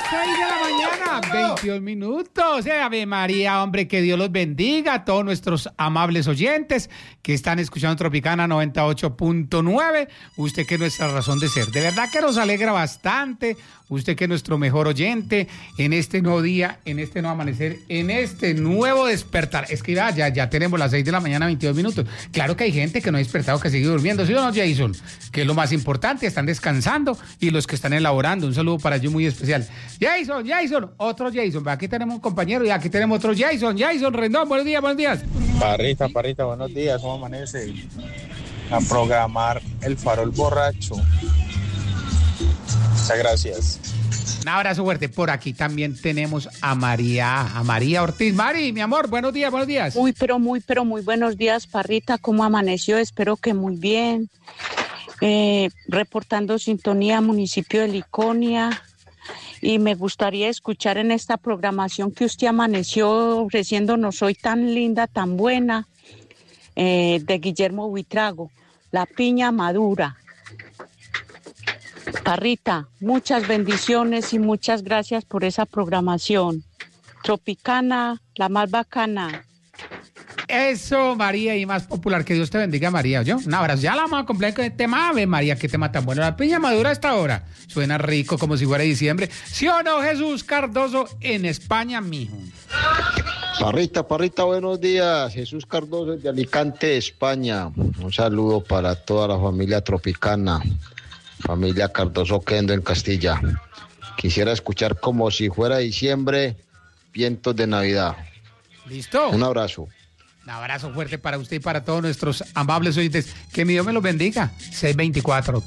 6 de la mañana, 22 minutos. Ave María, hombre, que Dios los bendiga a todos nuestros amables oyentes que están escuchando Tropicana 98.9. Usted que es nuestra razón de ser. De verdad que nos alegra bastante. Usted que es nuestro mejor oyente en este nuevo día, en este nuevo amanecer, en este nuevo despertar. Es que ya tenemos las 6 de la mañana, 22 minutos. Claro que hay gente que no ha despertado, que sigue durmiendo. ¿Sí o no, Jason? Que es lo más importante, están descansando y los que están elaborando. Un saludo para ellos muy especial. Jason, otro Jason. Aquí tenemos un compañero y aquí tenemos otro Jason. Jason Rendón, buenos días. Parrita, buenos días, ¿cómo amanece? A programar el farol borracho. Muchas gracias. Un abrazo fuerte. Por aquí también tenemos a María Ortiz. Mari, mi amor, buenos días. Muy buenos días, Parrita. ¿Cómo amaneció? Espero que muy bien. Reportando sintonía, municipio de Liconia. Y me gustaría escuchar en esta programación que usted amaneció ofreciéndonos hoy tan linda, tan buena, de Guillermo Buitrago, La piña madura. Parrita, muchas bendiciones y muchas gracias por esa programación. Tropicana, la más bacana. Eso, María, y más popular. Que Dios te bendiga, María. ¿Yo? Un abrazo. Ya la vamos a completar con el tema. Ave María, qué tema tan bueno. La piña madura a esta hora. Suena rico como si fuera diciembre. ¿Sí o no, Jesús Cardoso, en España, mijo? Parrita, buenos días. Jesús Cardoso de Alicante, España. Un saludo para toda la familia tropicana. Familia Cardoso Quendo en Castilla. Quisiera escuchar como si fuera diciembre, vientos de Navidad. ¿Listo? Un abrazo. Un abrazo fuerte para usted y para todos nuestros amables oyentes. Que mi Dios me los bendiga. 624.